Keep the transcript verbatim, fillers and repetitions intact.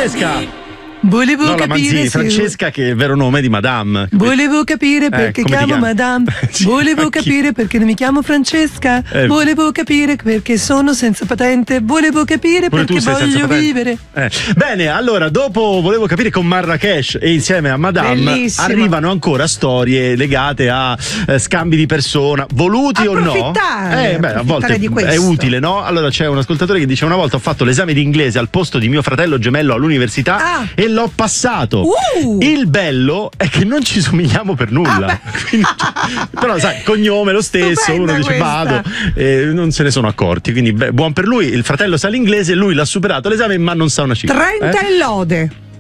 Francesca! Volevo no, la capire Manzini, se... Francesca, che è il vero nome di Madame. Volevo capire perché Eh, come ti chiamo chiami? Madame. Volevo capire perché non mi chiamo Francesca. Eh. Volevo capire perché sono senza patente. Volevo capire Pure tu perché sei senza voglio patente. vivere. Eh. Bene, allora, dopo volevo capire con Marrakesh e insieme a Madame Bellissimo. arrivano ancora storie legate a eh, scambi di persona, voluti o no. Approfittare, Eh, beh, a volte approfittare di è questo. utile, no? Allora c'è un ascoltatore che dice: una volta ho fatto l'esame di inglese al posto di mio fratello gemello all'università Ah. e l'ho passato. Uh. Il bello è che non ci somigliamo per nulla. Ah, Quindi, cioè, però sai, cognome lo stesso, Stupenda uno dice questa. vado e non se ne sono accorti. Quindi beh, buon per lui, il fratello sa l'inglese, lui l'ha superato l'esame ma non sa una cifra. trenta eh? e lode.